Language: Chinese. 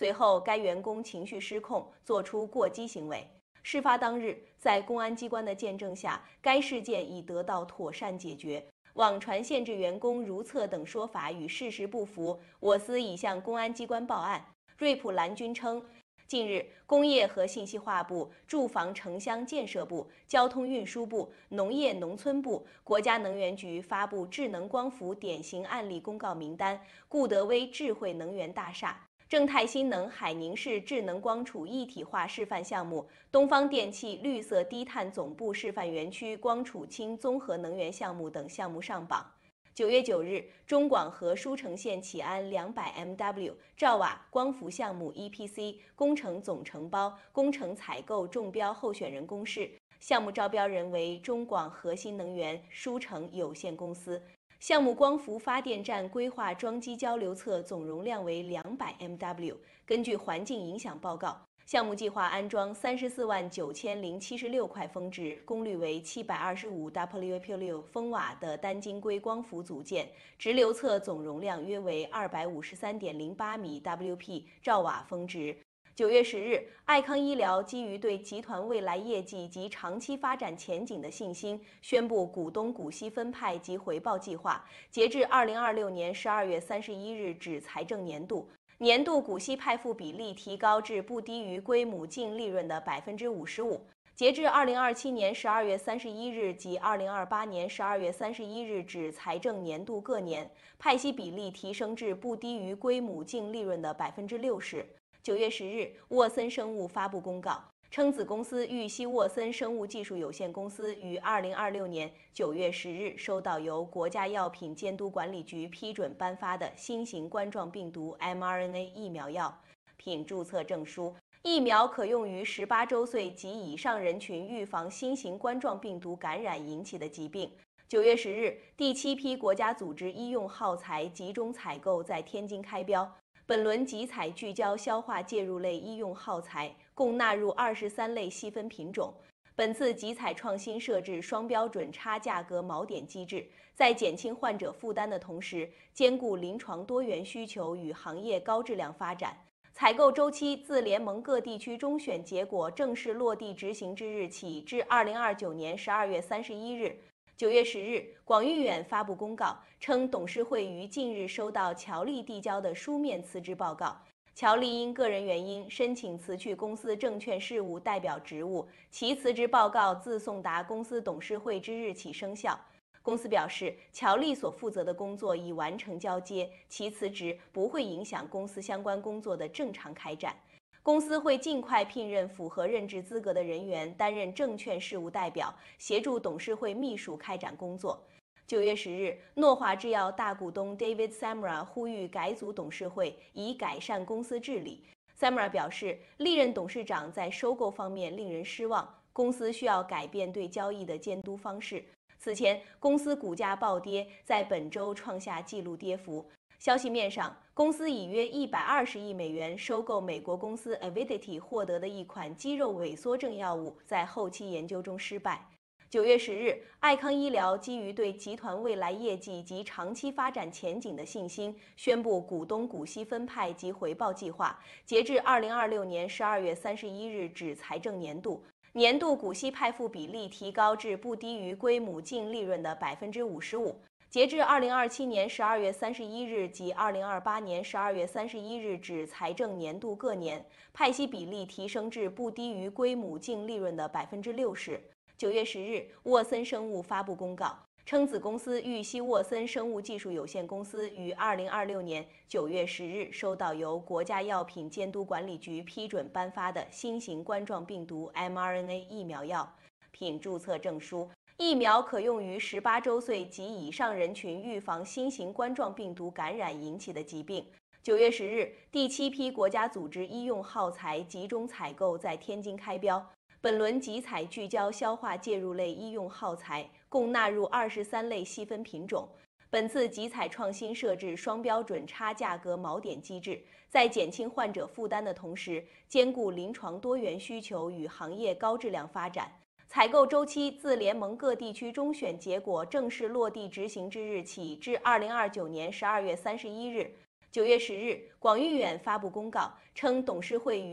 随后该员工情绪失控，做出过激行为。事发当日，在公安机关的见证下，该事件已得到妥善解决。网传限制员工如厕等说法与事实不符，我司已向公安机关报案。瑞普蓝军称，近日，工业和信息化部、住房城乡建设部、交通运输部、农业农村部、国家能源局发布智能光伏典型案例公告名单，固德威智慧能源大厦、正泰新能海宁市智能光储一体化示范项目、东方电气绿色低碳总部示范园区光储氢综合能源项目等项目上榜。9月9日，中广核舒城县启安200MW 兆瓦光伏项目 EPC 工程总承包、工程采购中标候选人公示，项目招标人为中广核新能源舒城有限公司。项目光伏发电站规划装机交流侧总容量为200MW。根据环境影响报告，项目计划安装349076块峰值，功率为725 WP6 风瓦的单晶硅光伏组件，直流侧总容量约为253.08米 WP 兆瓦峰值。9月10日，爱康医疗基于对集团未来业绩及长期发展前景的信心，宣布股东股息分派及回报计划。截至2026年12月31日止财政年度，年度股息派付比例提高至不低于归母净利润的55%。截至2027年12月31日及2028年12月31日止财政年度各年，派息比例提升至不低于归母净利润的60%。9月10日，沃森生物发布公告，称子公司玉溪沃森生物技术有限公司于2026年9月10日收到由国家药品监督管理局批准颁发的新型冠状病毒 mRNA 疫苗药品注册证书。疫苗可用于18周岁及以上人群预防新型冠状病毒感染引起的疾病。9月10日，第7批国家组织医用耗材集中采购在天津开标。本轮集采聚焦消化介入类医用耗材，共纳入23类细分品种。本次集采创新设置双标准差价格锚点机制，在减轻患者负担的同时，兼顾临床多元需求与行业高质量发展。采购周期自联盟各地区中选结果正式落地执行之日起至2029年12月31日。9月10日，广誉远发布公告称，董事会于近日收到乔丽递交的书面辞职报告。乔丽因个人原因申请辞去公司证券事务代表职务，其辞职报告自送达公司董事会之日起生效。公司表示，乔丽所负责的工作已完成交接，其辞职不会影响公司相关工作的正常开展。公司会尽快聘任符合任职资格的人员担任证券事务代表，协助董事会秘书开展工作。9月10日，诺华制药大股东 David Samra 呼吁改组董事会，以改善公司治理。Samra 表示，历任董事长在收购方面令人失望，公司需要改变对交易的监督方式。此前，公司股价暴跌，在本周创下纪录跌幅。消息面上，公司以约120亿美元收购美国公司 Avidity 获得的一款肌肉萎缩症药物，在后期研究中失败。9月10日，爱康医疗基于对集团未来业绩及长期发展前景的信心，宣布股东股息分派及回报计划。截至2026年12月31日止财政年度，年度股息派付比例提高至不低于归母净利润的55%。截至2027年12月31日及2028年12月31日止财政年度各年，派息比例提升至不低于归母净利润的60%。9月10日，沃森生物发布公告称，子公司玉溪沃森生物技术有限公司于2026年9月10日收到由国家药品监督管理局批准颁发的新型冠状病毒 mRNA 疫苗药品注册证书。疫苗可用于18周岁及以上人群预防新型冠状病毒感染引起的疾病。9月10日，第7批国家组织医用耗材集中采购在天津开标。本轮集采聚焦消化介入类医用耗材，共纳入23类细分品种。本次集采创新设置双标准差价格锚点机制，在减轻患者负担的同时，兼顾临床多元需求与行业高质量发展。采购周期自联盟各地区中选结果正式落地执行之日起至2029年12月31日。 9月10日，广誉远发布公告称，董事会于